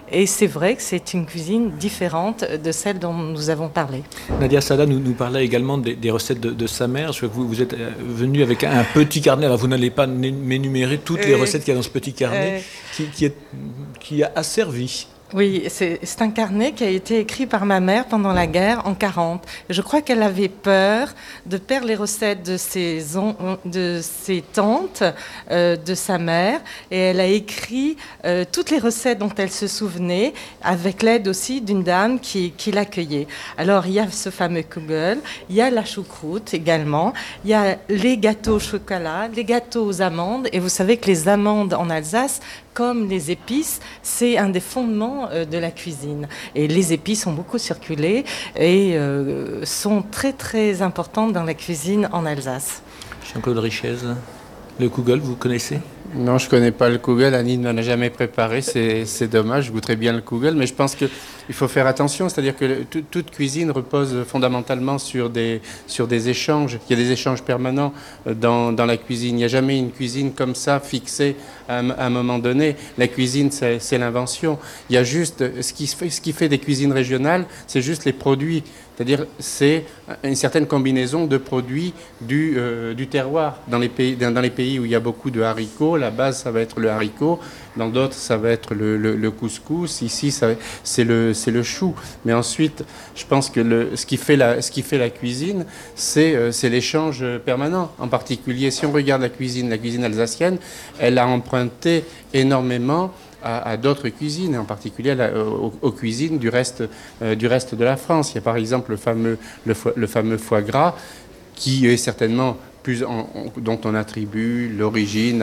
Et c'est vrai que c'est une cuisine différente de celle dont nous avons parlé. Nadia Sada nous parlait également des recettes de sa mère. Je crois que vous êtes venu avec un petit carnet. Alors vous n'allez pas m'énumérer toutes les recettes qu'il y a dans ce petit carnet qui a asservi. Oui, c'est un carnet qui a été écrit par ma mère pendant la guerre en 1940. Je crois qu'elle avait peur de perdre les recettes de ses tantes, de sa mère, et elle a écrit toutes les recettes dont elle se souvenait, avec l'aide aussi d'une dame qui l'accueillait. Alors il y a ce fameux kugel, il y a la choucroute également, il y a les gâteaux au chocolat, les gâteaux aux amandes, et vous savez que les amandes en Alsace, comme les épices, c'est un des fondements de la cuisine. Et les épices ont beaucoup circulé et sont très très importantes dans la cuisine en Alsace. Jean-Claude Richez, le kugel, vous connaissez ? Non, je ne connais pas le kugel. Annie ne m'en a jamais préparé. C'est dommage. Je goûterais bien le kugel. Mais je pense qu'il faut faire attention. C'est-à-dire que toute cuisine repose fondamentalement sur des échanges. Il y a des échanges permanents dans la cuisine. Il n'y a jamais une cuisine comme ça, fixée à un moment donné. La cuisine, c'est l'invention. Il y a juste ce qui fait des cuisines régionales, c'est juste les produits. C'est-à-dire c'est une certaine combinaison de produits du terroir. Dans les pays où il y a beaucoup de haricots, la base, ça va être le haricot. Dans d'autres, ça va être le couscous. Ici, c'est le chou. Mais ensuite, je pense que ce qui fait la cuisine, c'est l'échange permanent. En particulier, si on regarde la cuisine alsacienne, elle a emprunté énormément à d'autres cuisines, et en particulier aux cuisines du reste de la France. Il y a par exemple le fameux foie gras, qui est certainement dont on attribue l'origine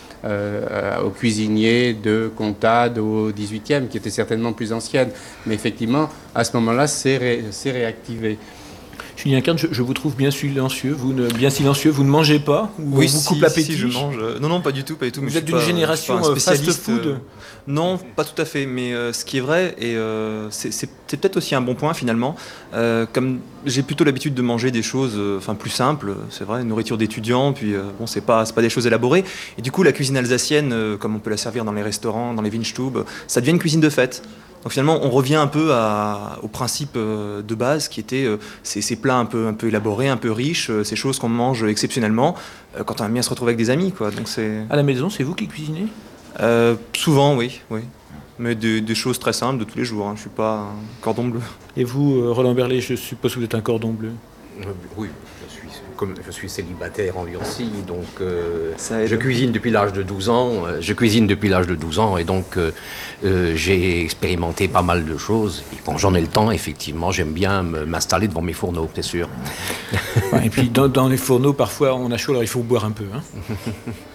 aux cuisiniers de Comtade au XVIIIe, qui était certainement plus ancienne. Mais effectivement, à ce moment-là, c'est réactivé. Julien Kern, je vous trouve bien silencieux. Vous ne mangez pas? Oui, vous coupe l'appétit? Si, je mange. Non, pas du tout. Vous êtes d'une génération fast-food? Non, pas tout à fait. Mais ce qui est vrai, et c'est peut-être aussi un bon point finalement, comme j'ai plutôt l'habitude de manger des choses plus simples, c'est vrai, nourriture d'étudiants, puis bon, c'est pas des choses élaborées. Et du coup, la cuisine alsacienne, comme on peut la servir dans les restaurants, dans les Weinstube, ça devient une cuisine de fête. Donc finalement, on revient un peu au principe de base qui était ces plats un peu élaborés, un peu riches, ces choses qu'on mange exceptionnellement quand on aime bien se retrouver avec des amis, quoi. Donc c'est... À la maison, c'est vous qui cuisinez? Souvent, oui. Mais des choses très simples de tous les jours. Je ne suis pas un cordon bleu. Et vous, Roland Berlet, je suppose que vous êtes un cordon bleu? Oui, je suis célibataire en Lurcie, donc je cuisine depuis l'âge de 12 ans. Et donc j'ai expérimenté pas mal de choses. Et quand j'en ai le temps, effectivement, j'aime bien m'installer devant mes fourneaux, c'est sûr. Et puis dans les fourneaux, parfois, on a chaud, alors il faut boire un peu.